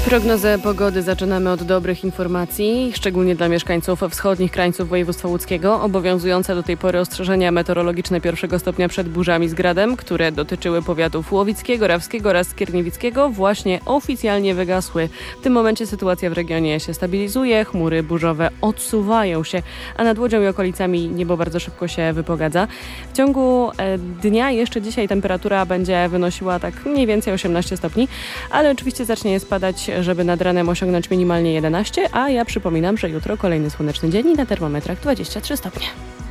Prognozę pogody zaczynamy od dobrych informacji, szczególnie dla mieszkańców wschodnich krańców województwa łódzkiego. Obowiązujące do tej pory ostrzeżenia meteorologiczne 1. stopnia przed burzami z gradem, które dotyczyły powiatów łowickiego, rawskiego oraz skierniewickiego, właśnie oficjalnie wygasły. W tym momencie sytuacja w regionie się stabilizuje, chmury burzowe odsuwają się, a nad Łodzią i okolicami niebo bardzo szybko się wypogadza. W ciągu dnia jeszcze dzisiaj temperatura będzie wynosiła tak mniej więcej 18 stopni, ale oczywiście zacznie spadać, żeby nad ranem osiągnąć minimalnie 11, a ja przypominam, że jutro kolejny słoneczny dzień i na termometrach 23 stopnie.